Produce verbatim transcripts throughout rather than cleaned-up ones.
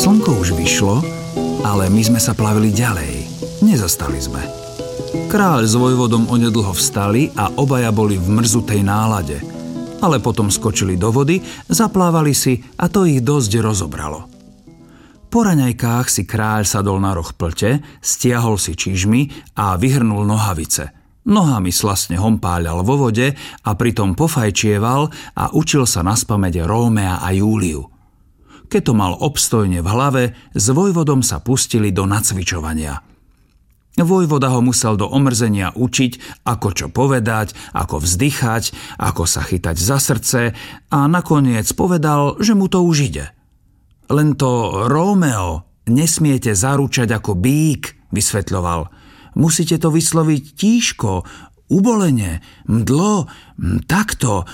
Slnko už vyšlo, ale my sme sa plavili ďalej. Nezastali sme. Kráľ s vojvodom onedlho vstali a obaja boli v mrzutej nálade. Ale potom skočili do vody, zaplávali si a to ich dosť rozobralo. Po raňajkách si kráľ sadol na roh plte, stiahol si čižmy a vyhrnul nohavice. Nohami slastne hompáľal vo vode a pritom pofajčieval a učil sa naspamäť Rómea a Júliu. Keď to mal obstojne v hlave, s vojvodom sa pustili do nacvičovania. Vojvoda ho musel do omrzenia učiť, ako čo povedať, ako vzdychať, ako sa chytať za srdce a nakoniec povedal, že mu to už ide. Len to Rómeo nesmiete zaručať ako bík, vysvetľoval. Musíte to vysloviť tížko, ubolene, mdlo, takto.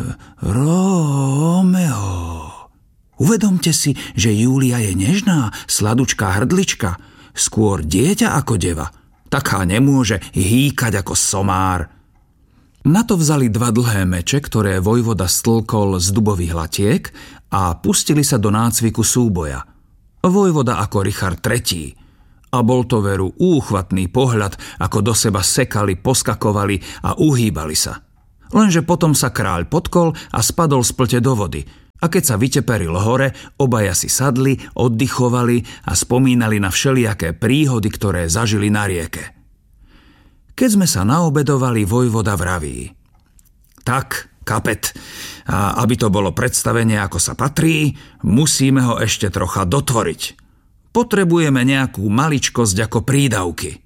Rómeo. Uvedomte si, že Júlia je nežná, sladučká hrdlička. Skôr dieťa ako deva. Taká nemôže hýkať ako somár. Na to vzali dva dlhé meče, ktoré vojvoda stlkol z dubových latiek a pustili sa do nácviku súboja. Vojvoda ako Richard tretí. A bol to veru úchvatný pohľad, ako do seba sekali, poskakovali a uhýbali sa. Lenže potom sa kráľ potkol a spadol z plte do vody. A keď sa vyteperil hore, obaja si sadli, oddychovali a spomínali na všelijaké príhody, ktoré zažili na rieke. Keď sme sa naobedovali, vojvoda vraví. Tak, kapet, a aby to bolo predstavenie, ako sa patrí, musíme ho ešte trocha dotvoriť. Potrebujeme nejakú maličkosť ako prídavky.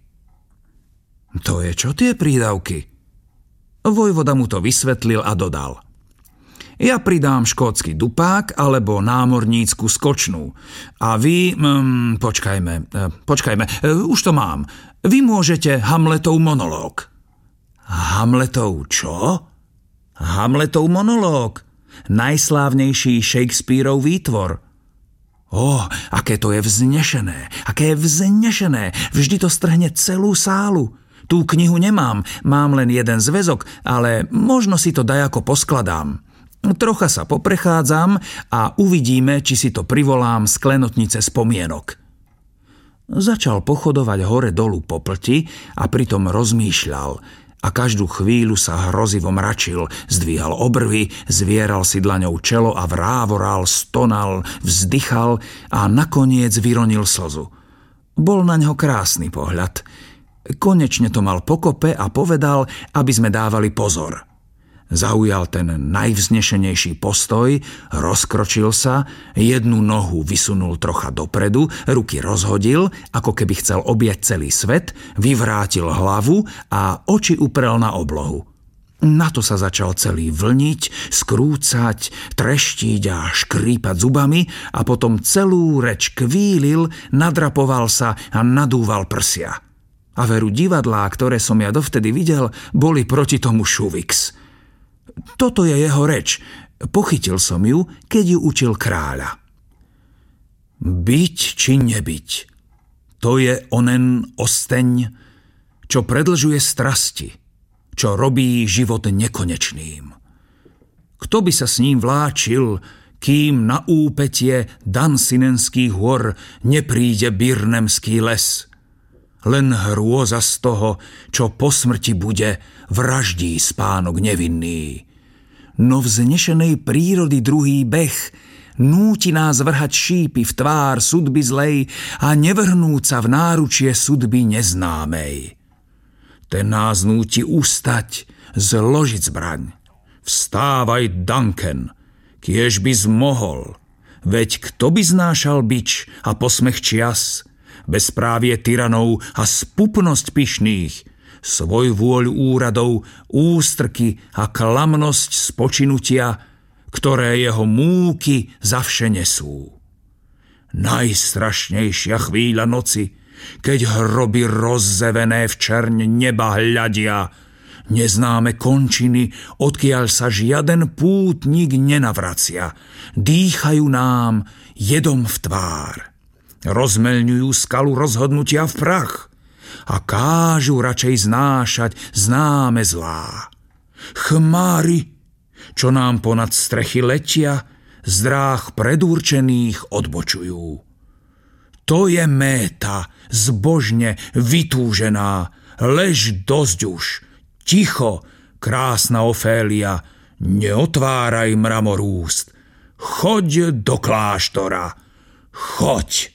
To je čo tie prídavky? Vojvoda mu to vysvetlil a dodal. Ja pridám škótsky dupák alebo námornícku skočnú. A vy... Mm, počkajme, počkajme, už to mám. Vy môžete Hamletov monológ. Hamletov čo? Hamletov monológ. Najslávnejší Shakespearov výtvor. Ó, aké to je vznešené, aké je vznešené, vždy to strhne celú sálu. Tú knihu nemám, mám len jeden zväzok, ale možno si to dajako poskladám. Trocha sa poprechádzam a uvidíme, či si to privolám z klenotnice spomienok. Začal pochodovať hore dolu po plti a pritom rozmýšľal. A každú chvíľu sa hrozivo mračil, zdvíhal obrvy, zvieral si dlaňou čelo a vrávoral, stonal, vzdychal a nakoniec vyronil slzu. Bol na ňo krásny pohľad. Konečne to mal pokope a povedal, aby sme dávali pozor. Zaujal ten najvznešenejší postoj, rozkročil sa, jednu nohu vysunul trocha dopredu, ruky rozhodil, ako keby chcel objať celý svet, vyvrátil hlavu a oči uprel na oblohu. Na to sa začal celý vlniť, skrúcať, treštiť a škrípať zubami a potom celú reč kvílil, nadrapoval sa a nadúval prsia. A veru divadlá, ktoré som ja dovtedy videl, boli proti tomu šuvix. Toto je jeho reč. Pochytil som ju, keď ju učil kráľa. Byť či nebyť, to je onen osteň, čo predlžuje strasti, čo robí život nekonečným. Kto by sa s ním vláčil, kým na úpetie Dansinenských hôr nepríde Birnemský les? Len hrôza z toho, čo po smrti bude, vraždí spánok nevinný. No vznešenej prírody druhý beh núti nás vrhať šípy v tvár sudby zlej a nevrhnúť sa v náručie sudby neznámej. Ten nás núti ustať, zložiť zbraň. Vstávaj, Duncan, kiež by zmohol, veď kto by znášal bič a posmech čias, bezprávie tyranov a spupnosť pyšných, svoj vôľu úradov, ústrky a klamnosť spočinutia, ktoré jeho múky zavše nesú. Najstrašnejšia chvíľa noci, keď hroby rozzevené v čerň neba hľadia, neznáme končiny, odkiaľ sa žiaden pútnik nenavracia, dýchajú nám jedom v tvár. Rozmeľňujú skalu rozhodnutia v prach a kážu radšej znášať známe zlá. Chmáry, čo nám ponad strechy letia, z dráh predurčených odbočujú. To je méta, zbožne vytúžená. Lež dosť už. Ticho, krásna Ofélia, neotváraj mramor úst. Choď do kláštora. Choď.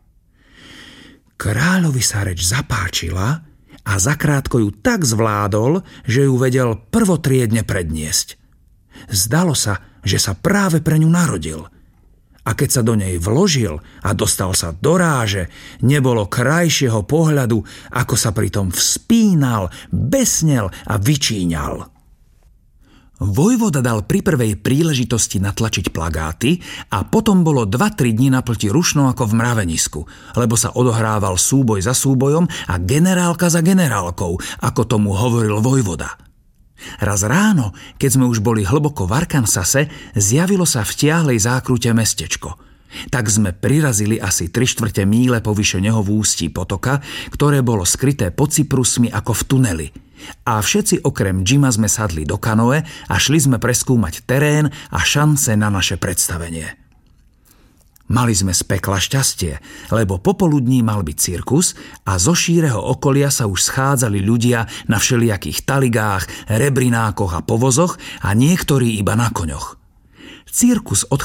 Kráľovi sa reč zapáčila a zakrátko ju tak zvládol, že ju vedel prvotriedne predniesť. Zdalo sa, že sa práve pre ňu narodil. A keď sa do nej vložil a dostal sa do ráže, nebolo krajšieho pohľadu, ako sa pritom vzpínal, besnel a vyčíňal. Vojvoda dal pri prvej príležitosti natlačiť plagáty a potom bolo dva tri dni na plti rušno ako v mravenisku, lebo sa odohrával súboj za súbojom a generálka za generálkou, ako tomu hovoril vojvoda. Raz ráno, keď sme už boli hlboko v Arkansase, zjavilo sa v tiahlej zákrute mestečko. Tak sme prirazili asi tri štvrte míle povyše neho v ústí potoka, ktoré bolo skryté pod cyprusmi ako v tuneli. A všetci okrem Jima sme sadli do kanoe a šli sme preskúmať terén a šance na naše predstavenie. Mali sme z pekla šťastie, lebo popoludní mal byť cirkus a zo šíreho okolia sa už schádzali ľudia na všelijakých taligách, rebrinákoch a povozoch a niektorí iba na koňoch. Cirkus